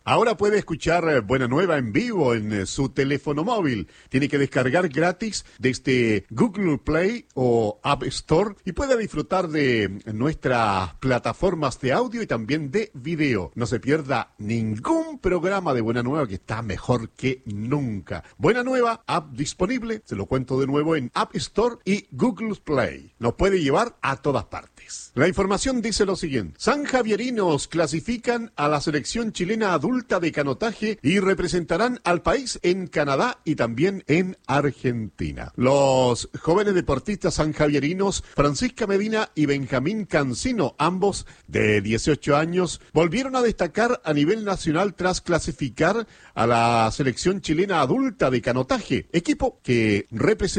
Ahora puede escuchar Buena Nueva en vivo en su teléfono móvil. Tiene que descargar gratis desde Google Play o App Store y puede disfrutar de nuestras plataformas de audio y también de video. No se pierda ningún programa de Buena Nueva, que está mejor que nunca. Buena Nueva, app disponible, se lo cuento de nuevo, en App Store y Google Play. Nos puede llevar a todas partes. La información dice lo siguiente: sanjavierinos clasifican a la selección chilena adulta de canotaje y representarán al país en Canadá y también en Argentina. Los jóvenes deportistas sanjavierinos Francisca Medina y Benjamín Cancino, ambos de 18 años, volvieron a destacar a nivel nacional tras clasificar a la selección chilena adulta de canotaje, equipo que representa